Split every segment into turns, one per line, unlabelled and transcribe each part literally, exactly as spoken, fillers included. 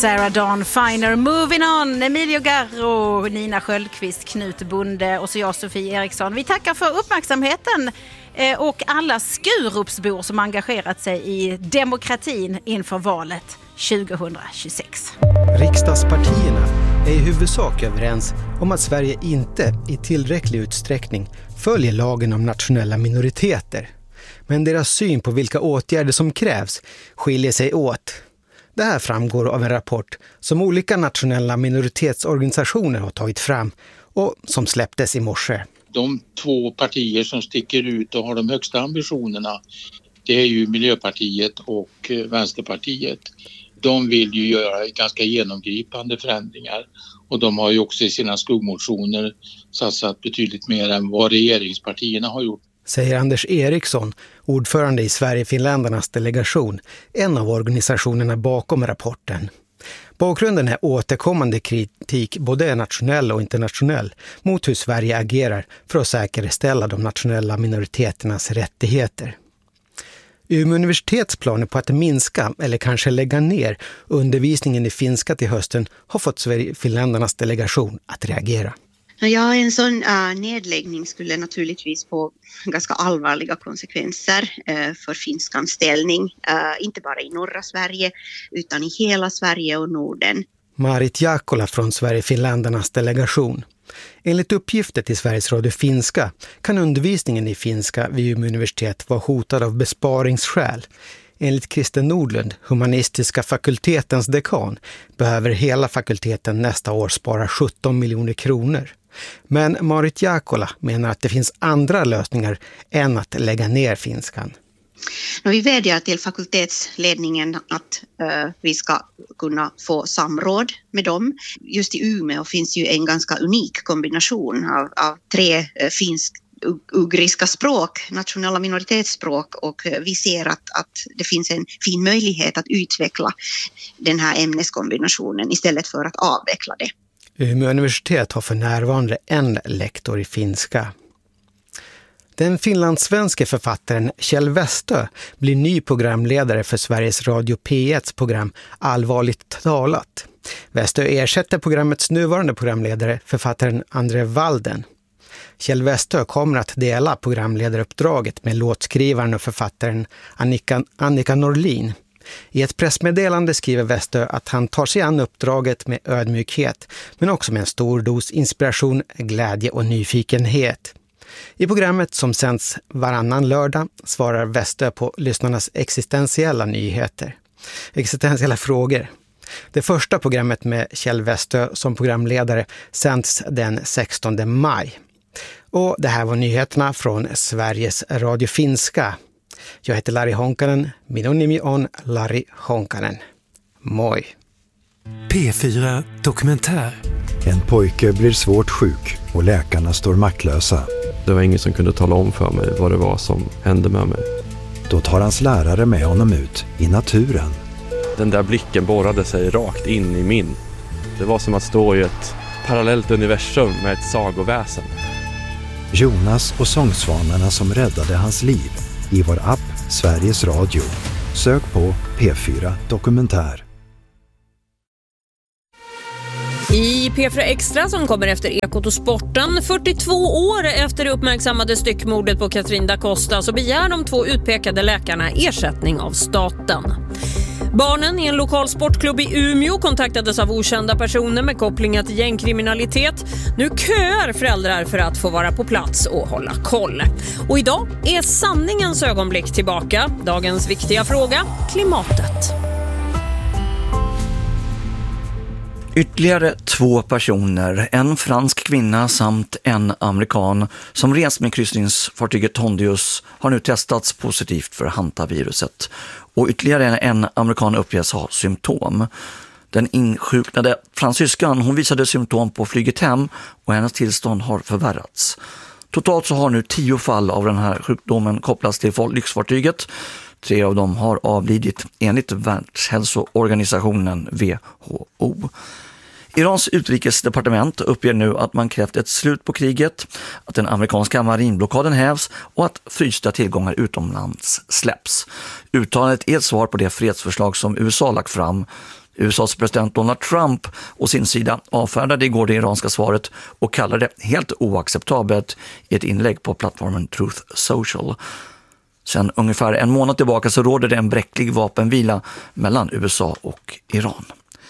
Sarah Dawn Finer, Moving On, Emilio Garro, Nina Sköldqvist, Knut Bonde och så jag, Sofie Eriksson. Vi tackar för uppmärksamheten och alla Skurupsbor som engagerat sig i demokratin inför valet tjugohundratjugosex.
Riksdagspartierna är i huvudsak överens om att Sverige inte i tillräcklig utsträckning följer lagen om nationella minoriteter. Men deras syn på vilka åtgärder som krävs skiljer sig åt. Det här framgår av en rapport som olika nationella minoritetsorganisationer har tagit fram och som släpptes i morse.
De två partier som sticker ut och har de högsta ambitionerna, det är ju Miljöpartiet och Vänsterpartiet. De vill ju göra ganska genomgripande förändringar och de har ju också i sina skuggmotioner satsat betydligt mer än vad regeringspartierna har gjort.
Säger Anders Eriksson, ordförande i Sverige-Finländarnas delegation, en av organisationerna bakom rapporten. Bakgrunden är återkommande kritik, både nationell och internationell, mot hur Sverige agerar för att säkerställa de nationella minoriteternas rättigheter. Umeå universitets planer på att minska eller kanske lägga ner undervisningen i finska till hösten har fått Sverige-Finländarnas delegation att reagera.
Ja, en sån uh, nedläggning skulle naturligtvis få ganska allvarliga konsekvenser uh, för finskans ställning. Uh, inte bara i norra Sverige utan i hela Sverige och Norden.
Marit Jaakkola från Sverige-Finländarnas delegation. Enligt uppgifter till Sveriges Radio Finska kan undervisningen i finska vid Umeå universitet vara hotad av besparingsskäl. Enligt Kristen Nordlund, humanistiska fakultetens dekan, behöver hela fakulteten nästa år spara sjutton miljoner kronor. Men Marit Jaakkola menar att det finns andra lösningar än att lägga ner finskan.
Vi vädjar till fakultetsledningen att uh, vi ska kunna få samråd med dem. Just i Umeå finns ju en ganska unik kombination av, av tre uh, finsk-ugriska språk, nationella minoritetsspråk, och uh, vi ser att, att det finns en fin möjlighet att utveckla den här ämneskombinationen istället för att avveckla det.
Umeå universitet har för närvarande en lektor i finska. Den finlandssvenske författaren Kjell Westö blir ny programledare för Sveriges Radio P etts program Allvarligt talat. Westö ersätter programmets nuvarande programledare, författaren André Walden. Kjell Westö kommer att dela programledaruppdraget med låtskrivaren och författaren Annika, Annika Norlin. I ett pressmeddelande skriver Westö att han tar sig an uppdraget med ödmjukhet, men också med en stor dos inspiration, glädje och nyfikenhet. I programmet som sänds varannan lördag svarar Westö på lyssnarnas existentiella nyheter, existentiella frågor. Det första programmet med Kjell Westö som programledare sänds den sextonde maj. Och det här var nyheterna från Sveriges Radio Finska. Jag heter Lari Honkanen, minun nimi on Lari Honkanen. Moi.
P fyra Dokumentär.
En pojke blir svårt sjuk och läkarna står maktlösa.
Det var ingen som kunde tala om för mig vad det var som hände med mig.
Då tar hans lärare med honom ut i naturen.
Den där blicken borrade sig rakt in i min. Det var som att stå i ett parallellt universum med ett sagoväsen.
Jonas och sångsvanarna som räddade hans liv i vår app Sveriges Radio. Sök på P fyra Dokumentär.
I P fyra Extra som kommer efter Ekot och sporten, fyrtiotvå år efter det uppmärksammade styckmordet på Katrin da Costa, så begär de två utpekade läkarna ersättning av staten. Barnen i en lokal sportklubb i Umeå kontaktades av okända personer med kopplingar till gängkriminalitet. Nu köar föräldrar för att få vara på plats och hålla koll. Och idag är sanningens ögonblick tillbaka. Dagens viktiga fråga, klimatet.
Ytterligare två personer, en fransk kvinna samt en amerikan som rest med kryssningsfartyget Hondius, har nu testats positivt för hantaviruset. Och ytterligare en amerikan uppges ha symptom. Den insjuknade fransyskan, hon visade symptom på flyget hem och hennes tillstånd har förvärrats. Totalt så har nu tio fall av den här sjukdomen kopplats till lyxfartyget. Tre av dem har avlidit enligt Världshälsoorganisationen W H O. Irans utrikesdepartement uppger nu att man krävt ett slut på kriget, att den amerikanska marinblockaden hävs och att frysta tillgångar utomlands släpps. Uttalandet är ett svar på det fredsförslag som U S A lagt fram. U S A:s president Donald Trump å sin sida avfärdade igår det iranska svaret och kallade det helt oacceptabelt i ett inlägg på plattformen Truth Social. Sen ungefär en månad tillbaka så råder det en bräcklig vapenvila mellan U S A och Iran.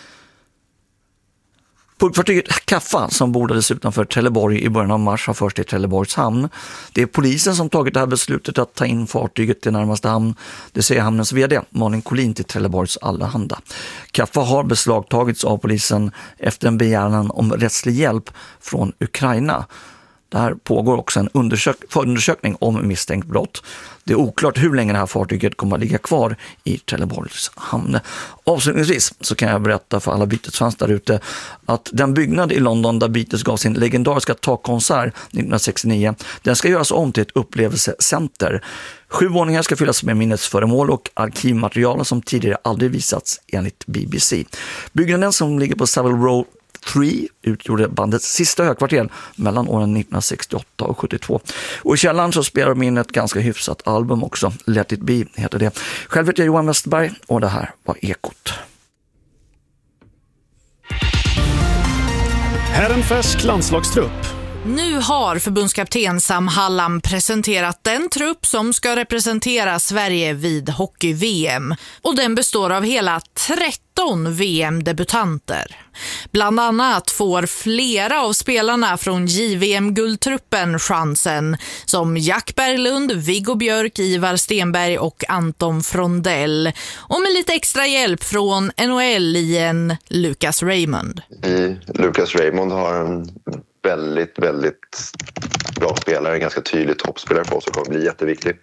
Pulkfartyget Kaffa som bordades utanför Trelleborg i början av mars har först i Trelleborgs hamn. Det är polisen som tagit det här beslutet att ta in fartyget till närmaste hamn. Det säger hamnens vd Malin Collin till Trelleborgs Allehanda. Kaffa har beslagtagits av polisen efter en begäran om rättslig hjälp från Ukraina. Där pågår också en undersök- förundersökning om misstänkt brott. Det är oklart hur länge det här fartyget kommer att ligga kvar i Trelleborgs hamn. Avslutningsvis så kan jag berätta för alla Beatles-fans där ute att den byggnad i London där Beatles gav sin legendariska takkonsert nittonhundrasextionio, den ska göras om till ett upplevelsecenter. Sju våningar ska fyllas med minnesföremål och arkivmaterial som tidigare aldrig visats enligt B B C. Byggnaden som ligger på Savile Row tre utgjorde bandets sista högkvarter mellan åren nittonhundrasextioåtta och sjuttiotvå. Och i källaren så spelar de in ett ganska hyfsat album också. Let it be heter det. Själv heter jag Johan Westerberg och det här var Ekot.
Här är en färsk landslagstrupp.
Nu har förbundskapten Sam Hallam presenterat den trupp som ska representera Sverige vid hockey-V M. Och den består av hela tretton V M-debutanter. Bland annat får flera av spelarna från J V M-guldtruppen chansen, som Jack Berglund, Viggo Björk, Ivar Stenberg och Anton Frondell. Och med lite extra hjälp från N H L-igen Lucas Raymond.
Lucas Raymond har en väldigt, väldigt bra spelare, en ganska tydlig toppspelare för oss och kommer bli jätteviktig.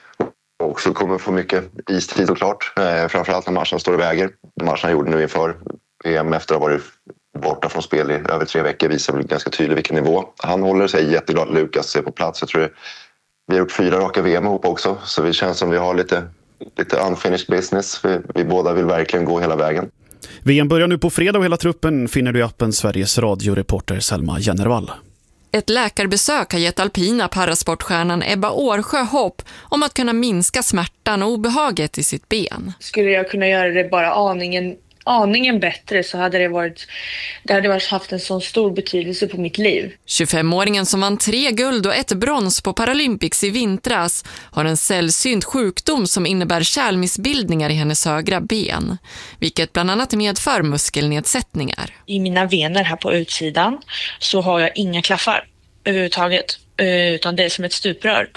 Och så kommer få mycket istid såklart, eh, framförallt när matchen står i väger. Matchen han gjorde nu inför V M efter att ha varit borta från spel i över tre veckor visar väl ganska tydligt vilken nivå. Han håller sig jätteglad, Lucas är på plats. Jag tror det, vi har gjort fyra raka V M ihop också, så det känns som vi har lite, lite unfinished business. Vi, vi båda vill verkligen gå hela vägen.
V M börjar nu på fredag och hela truppen finner du i appen Sveriges radioreporter Selma Jennervall.
Ett läkarbesök har gett alpina parasportstjärnan Ebba Årsjö hopp om att kunna minska smärtan och obehaget i sitt ben.
Skulle jag kunna göra det bara aningen, aningen bättre så hade det varit, det hade varit haft en sån stor betydelse på mitt liv.
tjugofemåringen som vann tre guld och ett brons på Paralympics i vintras har en sällsynt sjukdom som innebär kärlmissbildningar i hennes högra ben, vilket bland annat medför muskelnedsättningar.
I mina vener här på utsidan så har jag inga klaffar överhuvudtaget, utan det är som ett stuprör.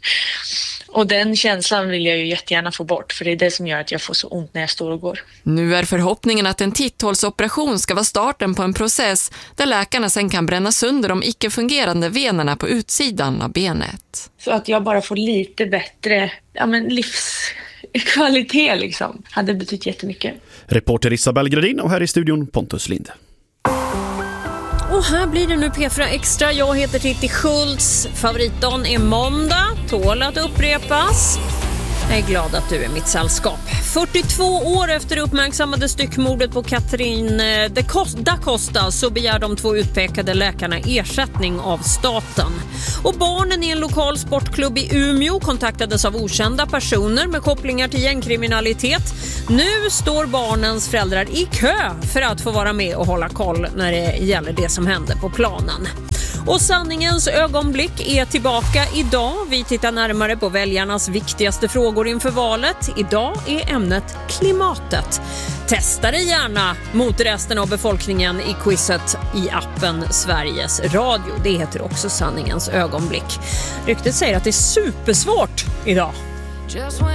Och den känslan vill jag ju jättegärna få bort, för det är det som gör att jag får så ont när jag står och går.
Nu är förhoppningen att en titthålsoperation ska vara starten på en process där läkarna sen kan bränna sönder de icke-fungerande venerna på utsidan av benet.
Så att jag bara får lite bättre ja, men livskvalitet liksom. Hade betytt jättemycket.
Reporter Isabel Gradin och här i studion Pontus Lind.
Och här blir det nu P fyra Extra. Jag heter Titti Schultz. Favoritdagen är måndag. Tål att upprepas. Jag är glad att du är mitt sällskap. fyrtiotvå år efter uppmärksammade styckmordet på Katrin da Costa så begär de två utpekade läkarna ersättning av staten. Och barnen i en lokal sportklubb i Umeå kontaktades av okända personer med kopplingar till gängkriminalitet. Nu står barnens föräldrar i kö för att få vara med och hålla koll när det gäller det som händer på planen. Och sanningens ögonblick är tillbaka idag. Vi tittar närmare på väljarnas viktigaste frågor inför valet. Idag är ämnet klimatet. Testa det gärna mot resten av befolkningen i quizet i appen Sveriges Radio. Det heter också sanningens ögonblick. Ryktet säger att det är supersvårt idag.